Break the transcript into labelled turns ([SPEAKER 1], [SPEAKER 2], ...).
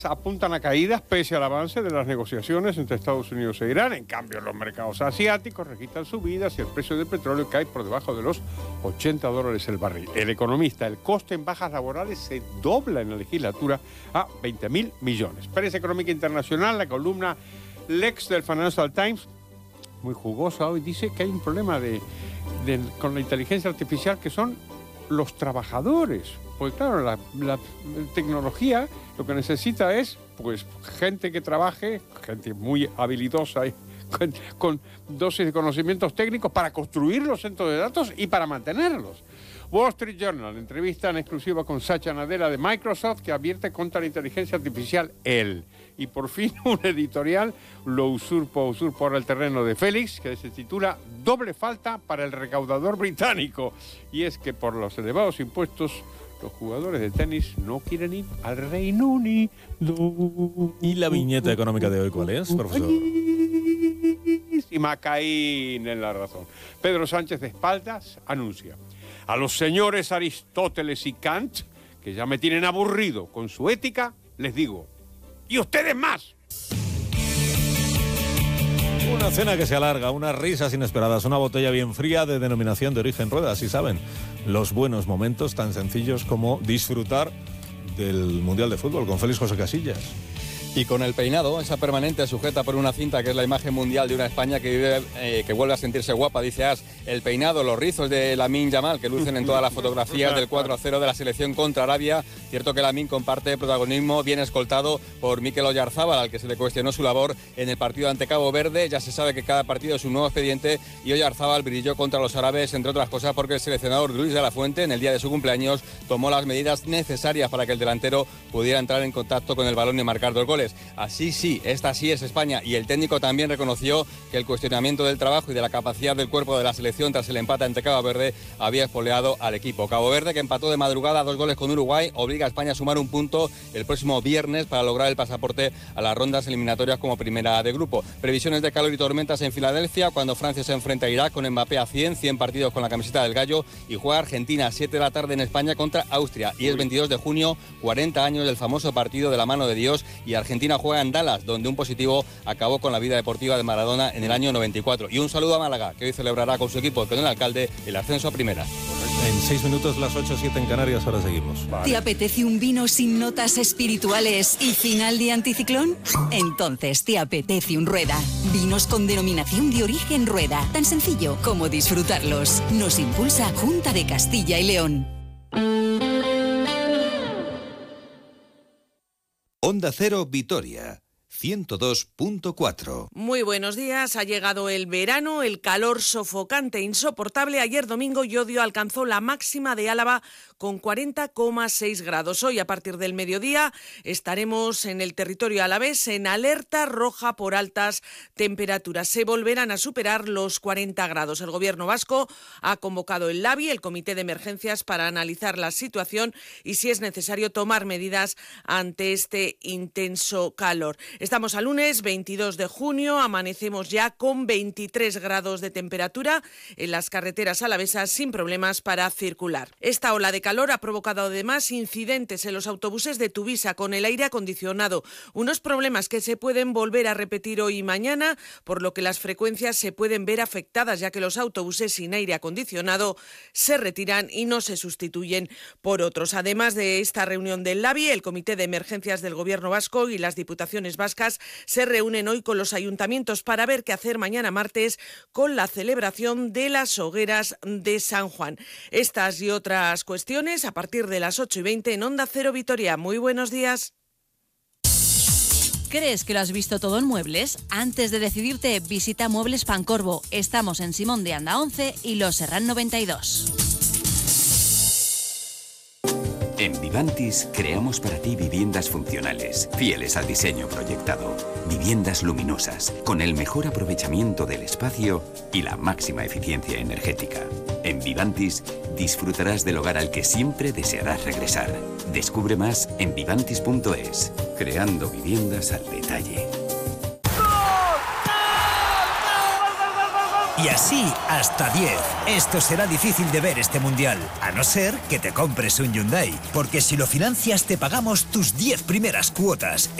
[SPEAKER 1] apuntan a caídas pese al avance de las negociaciones entre Estados Unidos e Irán. En cambio, los mercados asiáticos registran subidas y el precio del petróleo cae por debajo de los $80 el barril. El economista, el coste en bajas laborales se dobla en la legislatura a 20.000 millones. Prensa Económica Internacional, la columna Lex del Financial Times, muy jugosa hoy, dice que hay un problema con la inteligencia artificial que son los trabajadores. Porque claro, la tecnología lo que necesita es pues gente que trabaje, gente muy habilidosa y con dosis de conocimientos técnicos para construir los centros de datos y para mantenerlos. Wall Street Journal, entrevista en exclusiva con Satya Nadella de Microsoft, que advierte contra la inteligencia artificial él. Y por fin un editorial lo usurpa ahora el terreno de Félix, que se titula Doble falta para el recaudador británico. Y es que por los elevados impuestos, los jugadores de tenis no quieren ir al Reino Unido.
[SPEAKER 2] ¿Y la viñeta económica de hoy cuál es, profesor?
[SPEAKER 1] Y Macaín en la razón. Pedro Sánchez de espaldas anuncia: a los señores Aristóteles y Kant, que ya me tienen aburrido con su ética, les digo, ¡y ustedes más!
[SPEAKER 2] Una cena que se alarga, unas risas inesperadas, una botella bien fría de denominación de origen Rueda, si saben, los buenos momentos tan sencillos como disfrutar del Mundial de Fútbol con Félix José Casillas.
[SPEAKER 3] Y con el peinado, esa permanente sujeta por una cinta que es la imagen mundial de una España que vuelve a sentirse guapa, dice As. El peinado, los rizos de Lamine Yamal que lucen en todas las fotografías del 4-0 de la selección contra Arabia. Cierto que Lamine comparte protagonismo, bien escoltado por Mikel Oyarzábal, al que se le cuestionó su labor en el partido ante Cabo Verde. Ya se sabe que cada partido es un nuevo expediente y Oyarzábal brilló contra los árabes, entre otras cosas porque el seleccionador Luis de la Fuente, en el día de su cumpleaños, tomó las medidas necesarias para que el delantero pudiera entrar en contacto con el balón y marcar 2 goles. Así sí, esta sí es España, y el técnico también reconoció que el cuestionamiento del trabajo y de la capacidad del cuerpo de la selección tras el empate ante Cabo Verde había espoleado al equipo. Cabo Verde, que empató de madrugada 2 goles con Uruguay, obliga a España a sumar un punto el próximo viernes para lograr el pasaporte a las rondas eliminatorias como primera de grupo. Previsiones de calor y tormentas en Filadelfia cuando Francia se enfrenta a Irak con Mbappé a 100 partidos con la camiseta del Gallo, y juega Argentina a 7 de la tarde en España contra Austria, y es 22 de junio, 40 años del famoso partido de la mano de Dios, y Argentina juega en Dallas, donde un positivo acabó con la vida deportiva de Maradona en el año 94. Y un saludo a Málaga, que hoy celebrará con su equipo, con el alcalde, el ascenso a primera.
[SPEAKER 2] En 6 minutos, las 8:07 en Canarias, ahora seguimos.
[SPEAKER 4] Vale. ¿Te apetece un vino sin notas espirituales y final de anticiclón? Entonces te apetece un Rueda. Vinos con denominación de origen Rueda. Tan sencillo como disfrutarlos. Nos impulsa Junta de Castilla y León.
[SPEAKER 5] Onda Cero Vitoria 102.4.
[SPEAKER 6] Muy buenos días. Ha llegado el verano, el calor sofocante, insoportable. Ayer domingo Llodio alcanzó la máxima de Álava con 40,6 grados. Hoy, a partir del mediodía, estaremos en el territorio alavés en alerta roja por altas temperaturas. Se volverán a superar los 40 grados. El Gobierno vasco ha convocado el LABI, el Comité de Emergencias, para analizar la situación y, si es necesario, tomar medidas ante este intenso calor. Estamos a lunes 22 de junio, amanecemos ya con 23 grados de temperatura en las carreteras alavesas sin problemas para circular. Esta ola de calor ha provocado además incidentes en los autobuses de Tuvisa con el aire acondicionado, unos problemas que se pueden volver a repetir hoy y mañana, por lo que las frecuencias se pueden ver afectadas, ya que los autobuses sin aire acondicionado se retiran y no se sustituyen por otros. Además de esta reunión del LABI, el Comité de Emergencias del Gobierno vasco y las diputaciones vascas se reúnen hoy con los ayuntamientos para ver qué hacer mañana martes con la celebración de las hogueras de San Juan. Estas y otras cuestiones a partir de las 8:20 en Onda Cero Vitoria. Muy buenos días.
[SPEAKER 7] ¿Crees que lo has visto todo en muebles? Antes de decidirte, visita Muebles Pancorbo. Estamos en Simón de Anda 11 y Los Serrán 92.
[SPEAKER 8] En Vivantis creamos para ti viviendas funcionales, fieles al diseño proyectado. Viviendas luminosas, con el mejor aprovechamiento del espacio y la máxima eficiencia energética. En Vivantis disfrutarás del hogar al que siempre desearás regresar. Descubre más en vivantis.es, creando viviendas al detalle.
[SPEAKER 9] Y así hasta 10. Esto será difícil de ver este mundial, a no ser que te compres un Hyundai. Porque si lo financias te pagamos tus 10 primeras cuotas.